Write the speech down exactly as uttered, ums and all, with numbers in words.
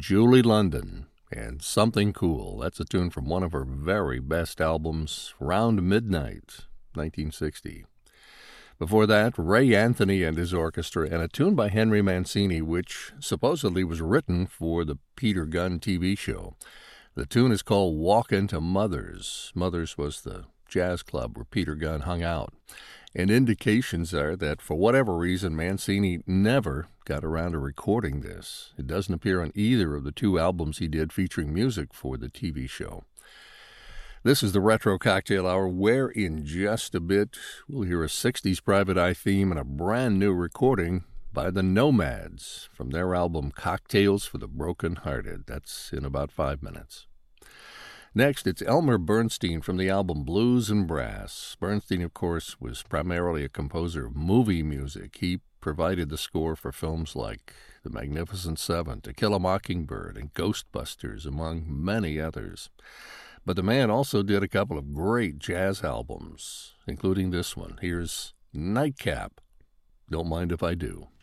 Julie London and Something Cool. That's a tune from one of her very best albums, Round Midnight, nineteen sixty. Before that, Ray Anthony and his orchestra, and a tune by Henry Mancini, which supposedly was written for the Peter Gunn T V show. The tune is called Walkin' to Mother's. Mother's was the jazz club where Peter Gunn hung out. And indications are that for whatever reason, Mancini never got around to recording this. It doesn't appear on either of the two albums he did featuring music for the T V show. This is the Retro Cocktail Hour, where in just a bit we'll hear a sixties Private Eye theme and a brand new recording by the Nomads from their album Cocktails for the Broken Hearted. That's in about five minutes. Next, it's Elmer Bernstein from the album Blues and Brass. Bernstein, of course, was primarily a composer of movie music. He provided the score for films like The Magnificent Seven, To Kill a Mockingbird, and Ghostbusters, among many others. But the man also did a couple of great jazz albums, including this one. Here's Nightcap, Don't Mind If I Do.